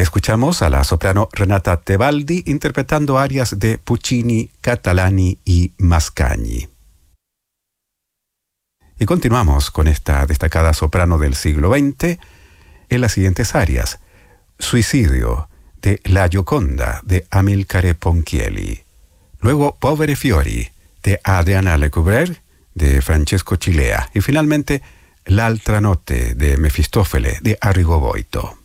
Escuchamos a la soprano Renata Tebaldi interpretando arias de Puccini, Catalani y Mascagni. Y continuamos con esta destacada soprano del siglo XX en las siguientes arias: Suicidio, de La Gioconda, de Amilcare Ponchielli. Luego Poveri Fiori, de Adriana Lecouvreur, de Francesco Cilea. Y finalmente L'altra notte, de Mefistófele, de Arrigo Boito.